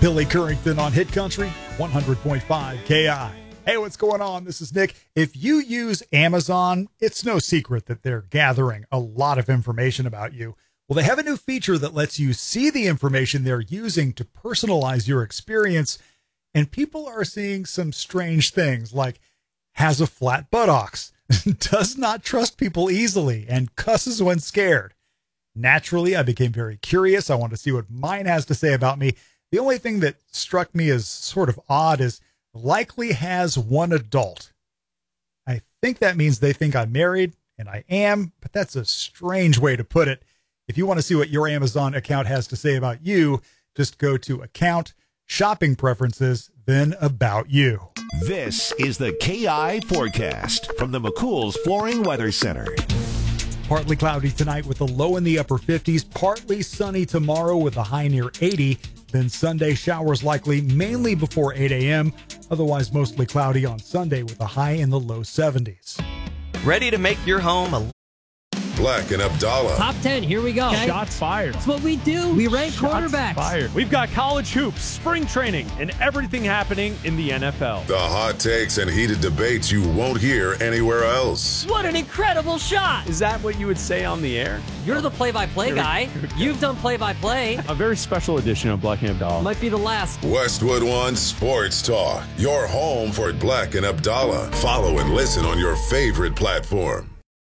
Billy Currington on Hit Country 100.5 KI. Hey, what's going on? This is Nick. If you use Amazon, it's no secret that they're gathering a lot of information about you. Well, they have a new feature that lets you see the information they're using to personalize your experience. And people are seeing some strange things like has a flat buttocks, does not trust people easily, and cusses when scared. Naturally, I became very curious. I want to see what mine has to say about me. The only thing that struck me as sort of odd is likely has one adult. I think that means they think I'm married, and I am, but that's a strange way to put it. If you want to see what your Amazon account has to say about you, just go to Account, Shopping Preferences, then About You. This is the KI Forecast from the McCool's Flooring Weather Center. Partly cloudy tonight with a low in the upper 50s, partly sunny tomorrow with a high near 80. Then Sunday showers likely mainly before 8 a.m. Otherwise mostly cloudy on Sunday with a high in the low 70s. Ready to make your home a Black and Abdallah. Top 10, here we go. Okay. Shots fired. That's what we do. We rank quarterbacks. Fired. We've got college hoops, spring training, and everything happening in the NFL. The hot takes and heated debates you won't hear anywhere else. What an incredible shot. Is that what you would say on the air? You're the play-by-play guy. You've done play-by-play. A very special edition of Black and Abdallah. Might be the last. Westwood One Sports Talk. Your home for Black and Abdallah. Follow and listen on your favorite platform.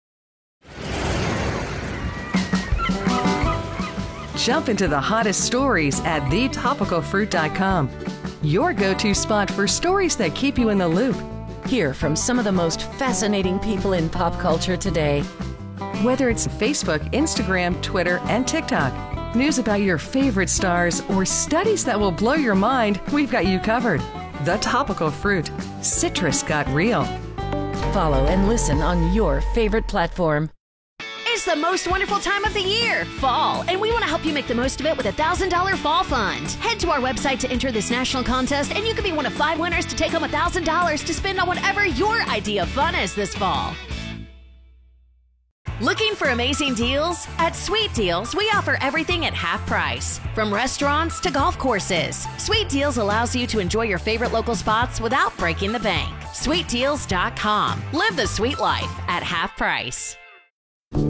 Jump into the hottest stories at thetopicalfruit.com. Your go-to spot for stories that keep you in the loop. Hear from some of the most fascinating people in pop culture today. Whether it's Facebook, Instagram, Twitter, and TikTok, news about your favorite stars, or studies that will blow your mind, we've got you covered. The Topical Fruit. Citrus got real. Follow and listen on your favorite platform. It's the most wonderful time of the year, fall, and we want to help you make the most of it with a $1,000 fall fund. Head to our website to enter this national contest, and you can be one of 5 winners to take home $1,000 to spend on whatever your idea of fun is this fall. Looking for amazing deals? At Sweet Deals, we offer everything at half price, from restaurants to golf courses. Sweet Deals allows you to enjoy your favorite local spots without breaking the bank. SweetDeals.com. Live the sweet life at half price.